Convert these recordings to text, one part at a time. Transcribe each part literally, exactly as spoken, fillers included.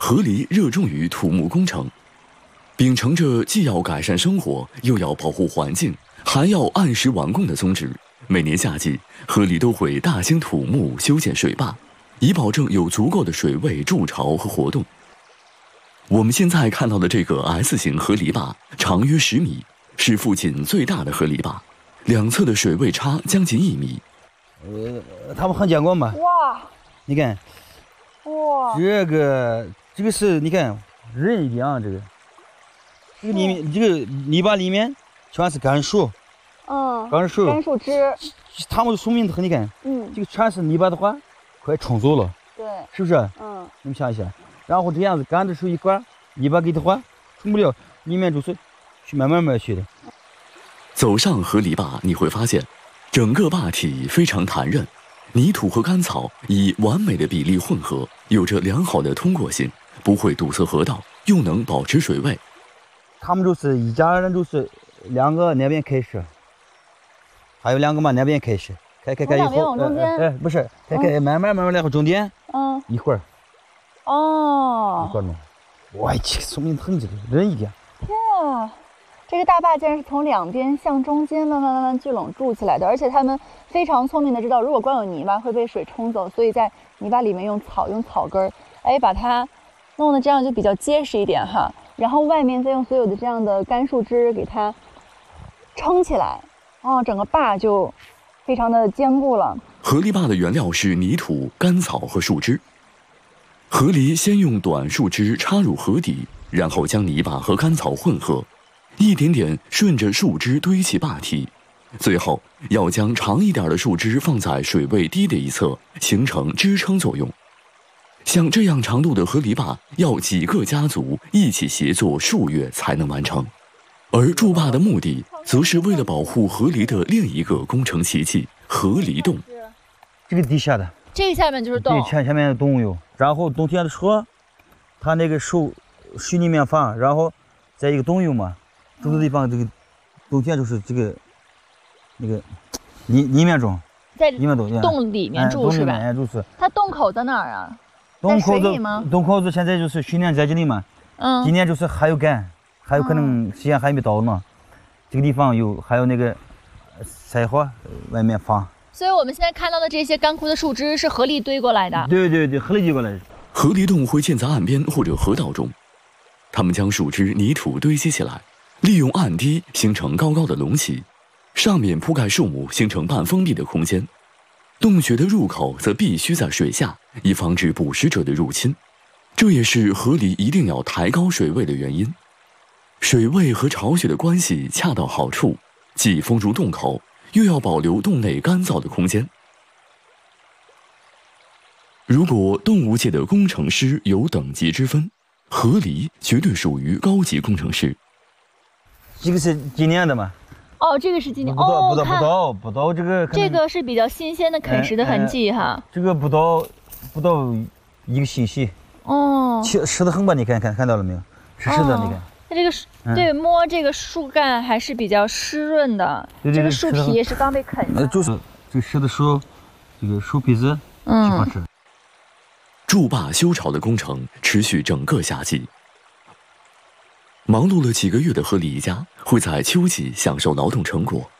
河狸热衷于土木工程，秉承着既要改善生活，又要保护环境，还要按时完工的宗旨，每年夏季，河狸都会大兴土木修建水坝，以保证有足够的水位筑巢和活动。我们现在看到的这个 S 型河狸坝长约十米，是附近最大的河狸坝，两侧的水位差将近一米。 呃，他们很见过吗？ 哇， 你看， 哇， 这个这个是你看人一样，这个这个里面这个泥巴里面全是干树， 嗯， 干树， 干树枝， 他们聪明的很，你看， 嗯， 这个全是泥巴的话，快冲走了， 对， 是不是？ 嗯， 你们想一下，然后这样子干的时候一刮，泥巴给的话冲不了，里面就是去慢慢慢去的。 走上河狸坝，你会发现，整个坝体非常弹韧，泥土和干草以完美的比例混合，有着良好的通过性，不会堵塞河道，又能保持水位。 他们就是一家人，就是两个那边开始，还有两个嘛那边开始，开开开以后， 中间， 哎，不是，开开慢慢慢慢然后中间， 嗯， 一会儿， 哦， 一会儿弄，哇，这聪明很，这个人一点。 天啊！这个大坝竟然是从两边向中间慢慢慢慢聚拢筑起来的，而且他们非常聪明的知道，如果光有泥巴会被水冲走，所以在泥巴里面用草用草根儿，哎，把它弄得这样就比较结实一点哈。然后外面再用所有的这样的干树枝给它撑起来，哦，整个坝就非常的坚固了。 河狸坝的原料是泥土、干草和树枝。河狸先用短树枝插入河底，然后将泥巴和干草混合，一点点顺着树枝堆起坝体，最后要将长一点的树枝放在水位低的一侧，形成支撑作用。像这样长度的河狸坝，要几个家族一起协作数月才能完成。而筑坝的目的，则是为了保护河狸的另一个工程奇迹——河狸洞。 这个地下的， 这个下面就是洞， 对，前前面的洞有。然后冬天的时候，它那个树水里面放，然后在一个洞有嘛，住的地方这个冬天就是这个那个里里面种， 在里面种洞里面住是吧？ 哎，住是。 它洞口在哪儿啊？ 洞口子，洞口子现在就是训练在这里嘛。嗯。今年就是还有干，还有可能时间还没到呢。这个地方有还有那个菜花外面放。 所以我们现在看到的这些干枯的树枝是河狸堆过来的。 对对对，河狸堆过来的。 河狸洞会建在岸边或者河道中，他们将树枝、泥土堆积起来，利用岸堤形成高高的隆起，上面铺盖树木，形成半封闭的空间。洞穴的入口则必须在水下，以防止捕食者的入侵。这也是河狸一定要抬高水位的原因。水位和潮水的关系恰到好处，既封住洞口，又要保留洞内干燥的空间。如果动物界的工程师有等级之分，河狸绝对属于高级工程师。 这个是今年的吗？ 哦，这个是今年不到哦， 不到不到不到这个这个是比较新鲜的啃食的痕迹哈。 哎哎、这个不到不到一个星期。 哦， 实实的很吧？你看看看到了没有？实实的，哦、你看。 它这个嗯、对摸这个树干还是比较湿润的，对对对，这个树皮也是刚被啃的。 就是这个实的树，这个树皮子喜欢吃。 筑坝修巢的工程持续整个夏季。忙碌了几个月的河狸一家会在秋季享受劳动成果，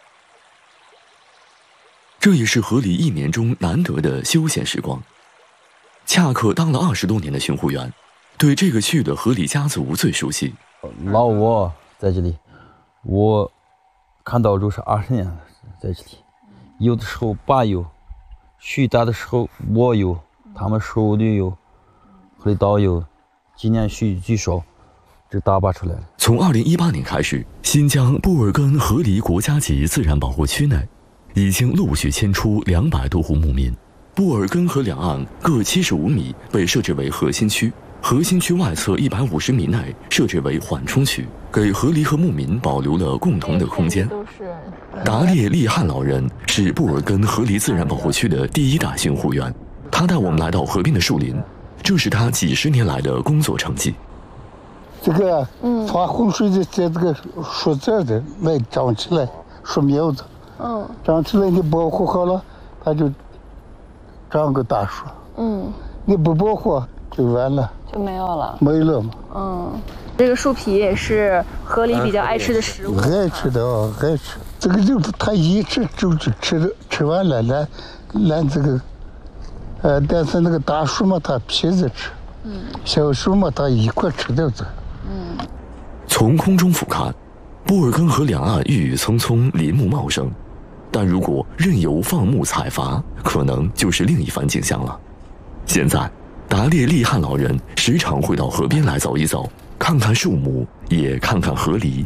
这也是河狸一年中难得的休闲时光。恰可当了二十多年的巡护员，对这个区域的河狸家族最熟悉。 老我在这里，我看到就是二十年了，在这里。有的时候爸有，许大的时候我有，他们手里有，河狸岛有，今年许最少。这大坝出来了。 从二零一八年开始，新疆布尔根河狸国家级自然保护区内，已经陆续迁出两百多户牧民。布尔根河两岸各七十五米被设置为核心区，核心区外侧一百五十米内设置为缓冲区，给河狸和牧民保留了共同的空间。达列利汉老人是布尔根河狸自然保护区的第一大巡护员，他带我们来到河边的树林，这是他几十年来的工作成绩。 这个发洪水的在这个树枝的来长起来，树苗子，嗯，长起来你保护好了，它就长个大树，嗯，你不保护就完了。 就没有了。 没了嘛。 嗯，这个树皮也是河狸比较爱吃的食物。 爱吃的啊，爱吃。这个就它一吃就是吃的，吃完了来来这个，呃，但是那个大树嘛，它皮子吃。嗯。小树嘛，它一块吃掉这。 嗯。从空中俯瞰，布尔根河两岸郁郁葱葱，林木茂盛。但如果任由放牧采伐，可能就是另一番景象了。现在，达列利汉老人时常会到河边来走一走，看看树木，也看看河狸。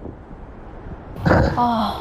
啊，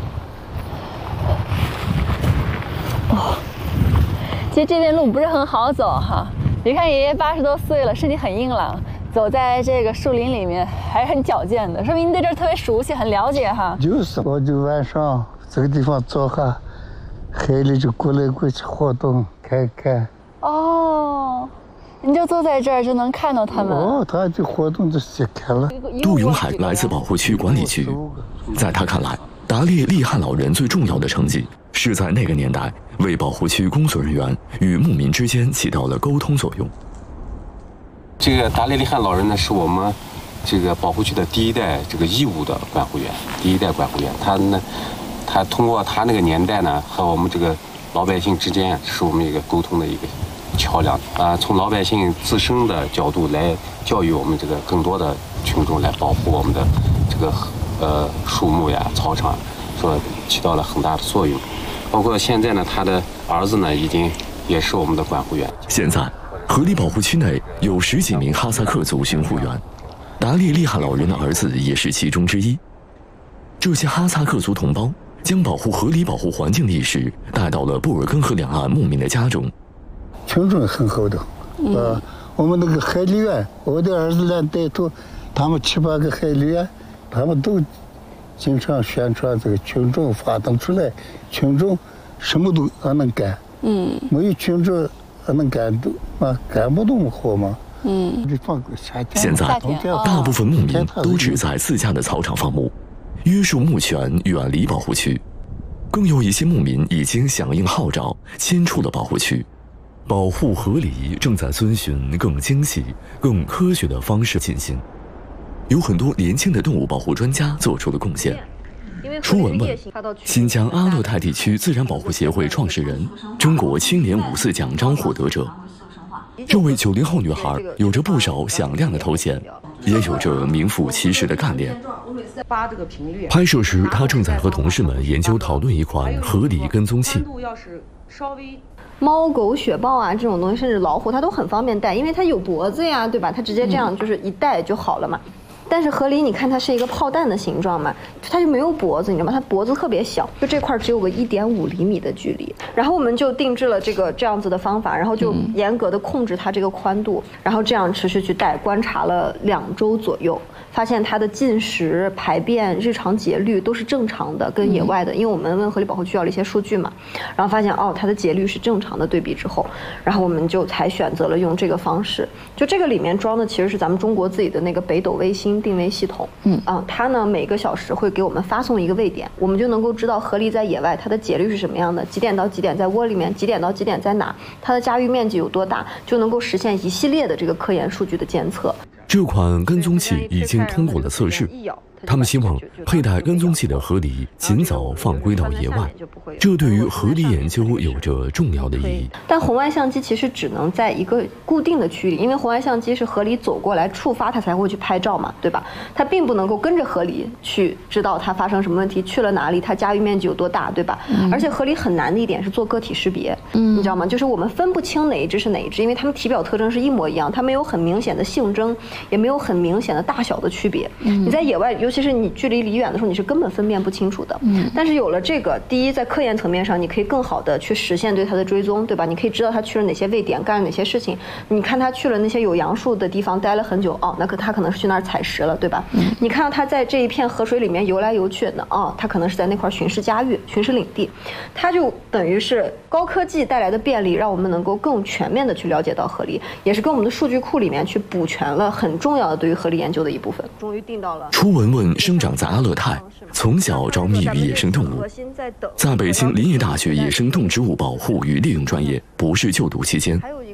哦，其实这边路不是很好走哈。别看爷爷八十多岁了，身体很硬朗，走在这个树林里面还是很矫健的，说明你对这儿特别熟悉，很了解哈。 就是，我就晚上这个地方坐下，海里就过来过去活动看看。 哦，你就坐在这儿就能看到他们。 哦，他就活动就去看了。 杜永海来自保护区管理局，在他看来，达列利汉老人最重要的成绩是在那个年代为保护区工作人员与牧民之间起到了沟通作用。 这个达列利汉老人呢，是我们这个保护区的第一代这个义务的管护员，第一代管护员。他呢，他通过他那个年代呢，和我们这个老百姓之间是我们一个沟通的一个桥梁啊。从老百姓自身的角度来教育我们这个更多的群众来保护我们的这个呃树木呀、草场，说起到了很大的作用。包括现在呢，他的儿子呢，已经也是我们的管护员。 现在。河狸保护区内有十几名哈萨克族巡护员，达列利汉老人的儿子也是其中之一。这些哈萨克族同胞将保护河狸保护环境的意识带到了布尔根河两岸牧民的家中。 群众很好的，嗯、呃，我们那个海狸员，我的儿子来带头，他们七八个海狸员，他们都经常宣传这个群众发动出来，群众什么都能干，嗯，没有群众。能干动啊，干不动活吗？嗯。 现在，大部分牧民都只在自家的草场放牧，约束牧权，远离保护区。更有一些牧民已经响应号召，迁出了保护区。保护河狸正在遵循更精细、更科学的方式进行。有很多年轻的动物保护专家做出了贡献。初文问，新疆阿勒泰地区自然保护协会创始人，中国青年五四奖章获得者。这位九零后女孩有着不少响亮的头衔，也有着名副其实的干练。拍摄时，她正在和同事们研究讨论一款河狸跟踪器。 猫狗雪豹啊，这种东西，甚至老虎，它都很方便带，因为它有脖子呀，对吧？它直接这样就是一带就好了嘛。但是河狸，你看它是一个炮弹的形状嘛，它就没有脖子，你知道吗？它脖子特别小，就这块只有个一点五厘米的距离。然后我们就定制了这个这样子的方法，然后就严格的控制它这个宽度，然后这样持续去带，观察了两周左右，发现它的进食、排便、日常节律都是正常的，跟野外的，因为我们问河狸保护区要了一些数据嘛，然后发现哦，它的节律是正常的。对比之后，然后我们就才选择了用这个方式。就这个里面装的其实是咱们中国自己的那个北斗卫星定位系统，嗯啊，它呢每个小时会给我们发送一个位点，我们就能够知道河狸在野外它的节律是什么样的，几点到几点在窝里面，几点到几点在哪，它的家域面积有多大，就能够实现一系列的这个科研数据的监测。 这款跟踪器已经通过了测试，他们希望佩戴跟踪器的河狸尽早放归到野外，这对于河狸研究有着重要的意义。 但红外相机其实只能在一个固定的区域里，因为红外相机是河狸走过来触发它才会去拍照嘛，对吧？它并不能够跟着河狸去知道它发生什么问题，去了哪里，它家域面积有多大，对吧？嗯、而且河狸很难的一点是做个体识别，嗯，你知道吗？就是我们分不清哪一只是哪一只，因为它们体表特征是一模一样，它没有很明显的性征，也没有很明显的大小的区别。嗯、你在野外，尤其是你距离离远的时候，你是根本分辨不清楚的。嗯，但是有了这个，第一，在科研层面上，你可以更好的去实现对它的追踪，对吧？你可以知道它去了哪些位点，干了哪些事情。你看它去了那些有杨树的地方待了很久，哦，那可它可能是去那儿采食了，对吧？嗯，你看到它在这一片河水里面游来游去的，哦，它可能是在那块巡视家域、巡视领地。它就等于是高科技带来的便利，让我们能够更全面的去了解到河狸，也是跟我们的数据库里面去补全了很重要的对于河狸研究的一部分。终于定到了。 初文文生长在阿勒泰，从小着迷于野生动物，在北京林业大学野生动植物保护与利用专业博士就读期间，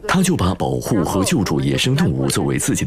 他就把保护和救助野生动物作为自己的